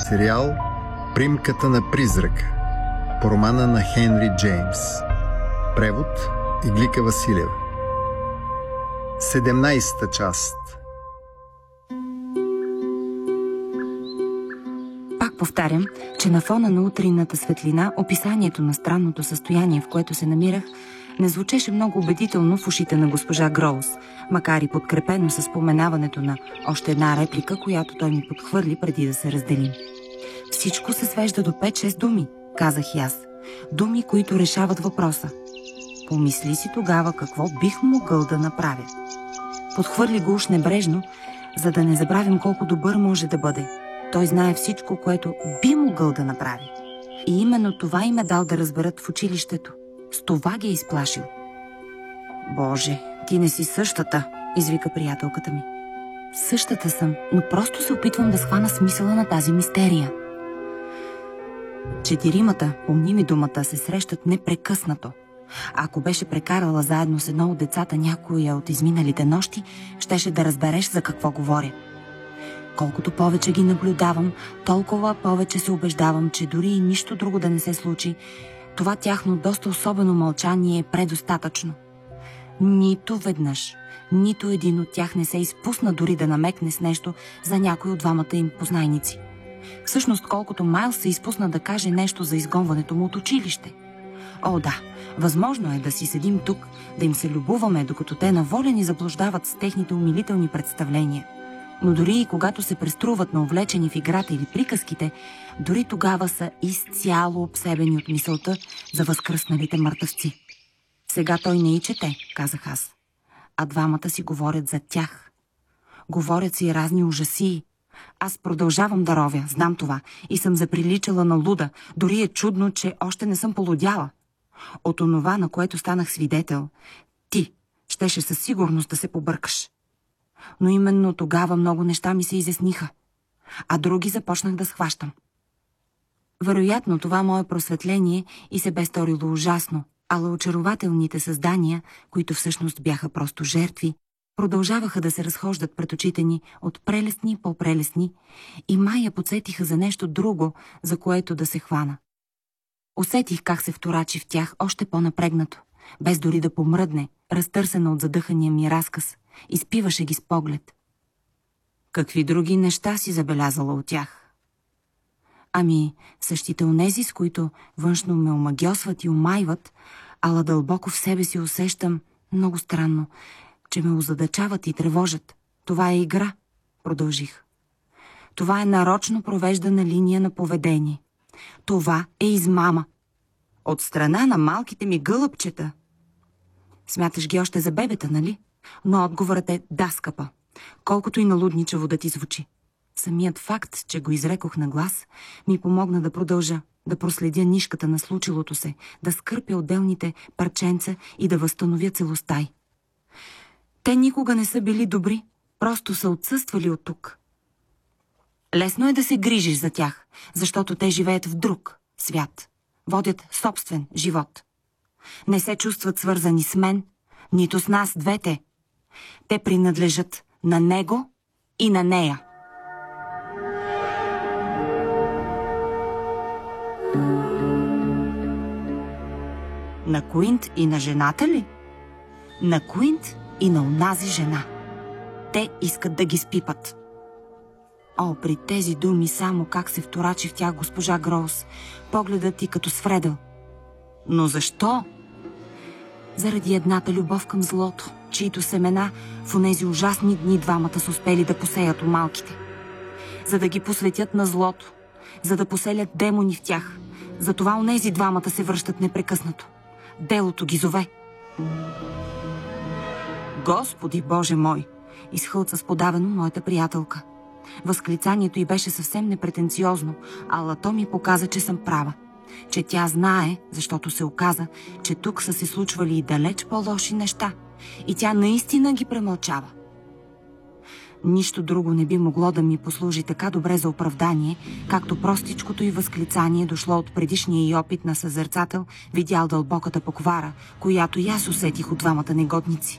Сериал "Примката на призрака" по романа на Хенри Джеймс. Превод Иглика Василева. 17-та част. Пак повтарям, че на фона на утринната светлина описанието на странното състояние, в което се намирах, не звучеше много убедително в ушите на госпожа Гроуз, макар и подкрепено с споменаването на още една реплика, която той ми подхвърли преди да се разделим. Всичко се свежда до 5-6 думи, казах и аз. Думи, които решават въпроса. Помисли си тогава какво бих могъл да направя. Подхвърли го уж небрежно, за да не забравим колко добър може да бъде. Той знае всичко, което би могъл да направи. И именно това им е дал да разберат в училището. С това ги е изплашил. Боже, ти не си същата, извика приятелката ми. Същата съм, но просто се опитвам да схвана смисъла на тази мистерия. Четиримата, помни ми думата, се срещат непрекъснато. Ако беше прекарала заедно с едно от децата някоя от изминалите нощи, щеше да разбереш за какво говоря. Колкото повече ги наблюдавам, толкова повече се убеждавам, че дори и нищо друго да не се случи, това тяхно доста особено мълчание е предостатъчно. Нито веднъж, нито един от тях не се изпусна дори да намекне с нещо за някой от двамата им познайници. Всъщност, колкото Майлс се изпусна да каже нещо за изгонването му от училище. О, да, възможно е да си седим тук, да им се любуваме, докато те на воля ни заблуждават с техните умилителни представления. Но дори и когато се преструват на увлечени в играта или приказките, дори тогава са изцяло обсебени от мисълта за възкръсналите мъртъвци. Сега той не и чете, казах аз, а двамата си говорят за тях. Говорят си разни ужаси. Аз продължавам да ровя, знам това, и съм заприличала на луда, дори е чудно, че още не съм полудяла. От онова, на което станах свидетел, ти щеше със сигурност да се побъркаш. Но именно тогава много неща ми се изясниха, а други започнах да схващам. Вероятно това мое просветление и се бе сторило ужасно, ала очарователните създания, които всъщност бяха просто жертви, продължаваха да се разхождат пред очите ни от прелестни по-прелестни и май подсетиха за нещо друго, за което да се хвана. Усетих как се вторачи в тях още по-напрегнато, без дори да помръдне, разтърсена от задъхания ми разказ, изпиваше ги с поглед. Какви други неща си забелязала от тях? Ами, същите онези, с които външно ме омагьосват и омайват, ала дълбоко в себе си усещам, много странно, че ме озадачават и тревожат. Това е игра, продължих. Това е нарочно провеждана линия на поведение. Това е измама. От страна на малките ми гълъбчета. Смяташ ги още за бебета, нали? Но отговорът е да, скъпа. Колкото и налудничаво да ти звучи. Самият факт, че го изрекох на глас, ми помогна да продължа, да проследя нишката на случилото се, да скърпя отделните парченца и да възстановя целостта й. Те никога не са били добри, просто са отсъствали от тук. Лесно е да се грижиш за тях, защото те живеят в друг свят, водят собствен живот. Не се чувстват свързани с мен, нито с нас двете. Те принадлежат на него и на нея. На Куинт и на жената ли? На Куинт и на онази жена. Те искат да ги спипат. О, при тези думи само как се вторачи в тях госпожа Гроуз, погледът ти като свредел. Но защо? Заради едната любов към злото, чието семена в онези ужасни дни двамата са успели да посеят у малките. За да ги посветят на злото, за да поселят демони в тях. Затова онези двамата се връщат непрекъснато. Делото ги зове. Господи Боже мой! Изхълца сподавено моята приятелка. Възклицанието й беше съвсем непретенциозно, ала то ми показа, че съм права. Че тя знае, защото се оказа, че тук са се случвали и далеч по-лоши неща. И тя наистина ги премълчава. Нищо друго не би могло да ми послужи така добре за оправдание, както простичкото й възклицание дошло от предишния й опит на съзерцател, видял дълбоката поквара, която и аз усетих от двамата негодници.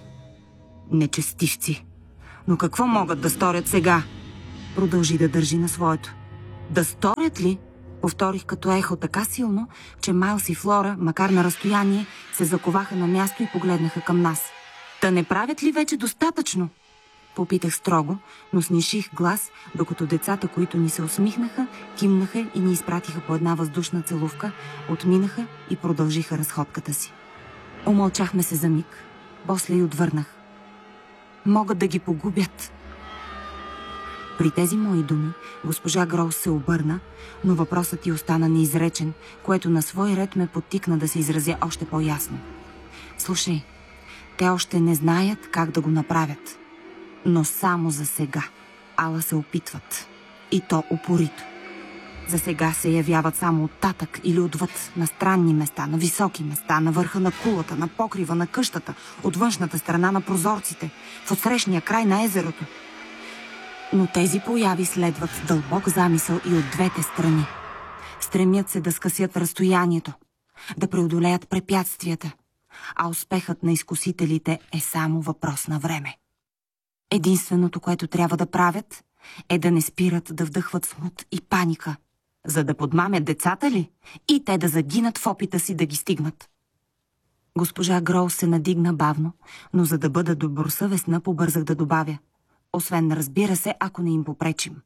Нечестивци! Но какво могат да сторят сега? Продължи да държи на своето. Да сторят ли? Повторих като ехо така силно, че Майлс и Флора, макар на разстояние, се заковаха на място и погледнаха към нас. Да не правят ли вече достатъчно? Попитах строго, но сниших глас, докато децата, които ни се усмихнаха, кимнаха и ни изпратиха по една въздушна целувка, отминаха и продължиха разходката си. Умълчахме се за миг, после и отвърнах. Могат да ги погубят. При тези мои думи госпожа Гроус се обърна, но въпросът й остана неизречен, което на свой ред ме подтикна да се изразя още по-ясно. Слушай, те още не знаят как да го направят. Но само за сега. Ала се опитват. И то упорито. За сега се явяват само оттатък или отвъд, на странни места, на високи места, на върха на кулата, на покрива на къщата, от външната страна на прозорците, в отсрещния край на езерото. Но тези появи следват дълбок замисъл и от двете страни. Стремят се да скъсят разстоянието, да преодолеят препятствията, а успехът на изкусителите е само въпрос на време. Единственото, което трябва да правят, е да не спират да вдъхват смут и паника, за да подмамят децата ли и те да загинат в опита си да ги стигнат. Госпожа Гроус се надигна бавно, но за да бъда добросъвестна, побързах да добавя. Освен, разбира се, ако не им попречим.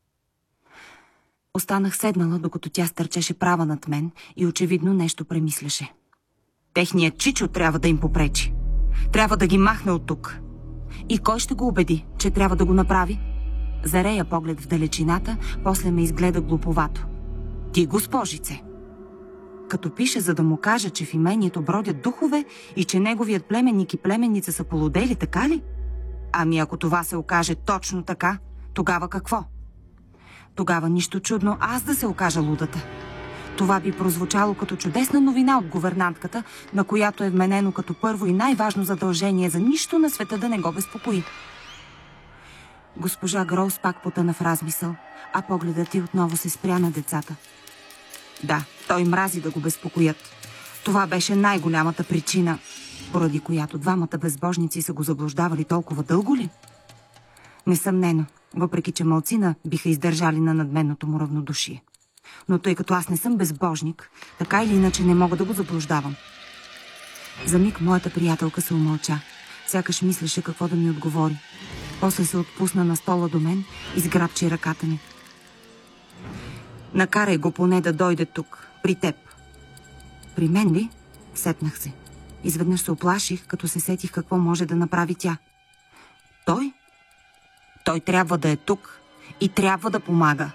Останах седнала, докато тя стърчеше права над мен и очевидно нещо премисляше. Техният чичо трябва да им попречи. Трябва да ги махне от тук. И кой ще го убеди, че трябва да го направи? Зарея поглед в далечината, после ме изгледа глуповато. Ти, госпожице! Като пише, за да му кажа, че в имението бродят духове и че неговият племенник и племенница са полудели, така ли? Ами ако това се окаже точно така, тогава какво? Тогава нищо чудно аз да се окажа лудата. Това би прозвучало като чудесна новина от гувернантката, на която е вменено като първо и най-важно задължение за нищо на света да не го безпокои. Госпожа Гроус пак потъна в размисъл, а погледът й отново се спря на децата. Да, той мрази да го безпокоят. Това беше най-голямата причина, поради която двамата безбожници са го заблуждавали толкова дълго ли? Несъмнено, въпреки че малцина биха издържали на надменното му равнодушие. Но тъй като аз не съм безбожник, така или иначе не мога да го заблуждавам. За миг моята приятелка се умълча, сякаш мислеше какво да ми отговори. После се отпусна на стола до мен и сграбчи ръката ми. Накарай го поне да дойде тук, при теб. При мен ли? Сепнах се. Изведнъж се оплаших, като се сетих какво може да направи тя. Той? Той трябва да е тук и трябва да помага.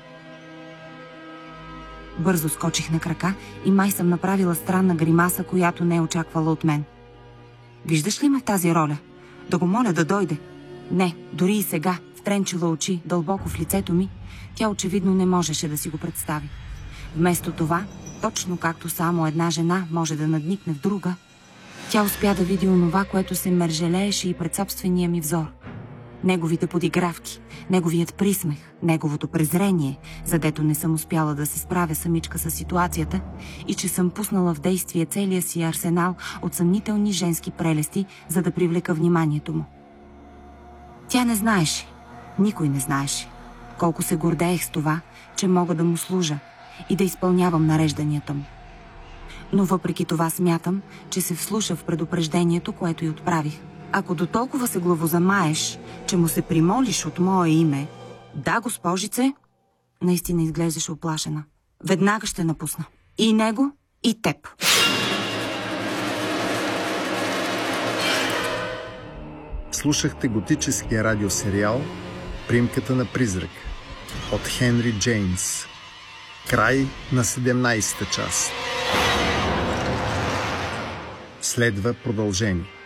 Бързо скочих на крака и май съм направила странна гримаса, която не е очаквала от мен. Виждаш ли ме в тази роля? Да го моля да дойде. Не, дори и сега, втренчила очи дълбоко в лицето ми, тя очевидно не можеше да си го представи. Вместо това, точно както само една жена може да надникне в друга, тя успя да види онова, което се мержелееше и пред собствения ми взор. Неговите подигравки, неговият присмех, неговото презрение, задето не съм успяла да се справя самичка с ситуацията и че съм пуснала в действие целия си арсенал от съмнителни женски прелести, за да привлека вниманието му. Тя не знаеше, никой не знаеше, колко се гордеех с това, че мога да му служа и да изпълнявам нарежданията му. Но въпреки това смятам, че се вслуша в предупреждението, което й отправих. Ако до толкова се главозамаеш, че му се примолиш от мое име, да, госпожице, наистина изглеждаше оплашена. Веднага ще напусна. И него, и теб. Слушахте готическия радиосериал "Примката на призрак" от Хенри Джеймс. Край на 17-та част. Следва продължение.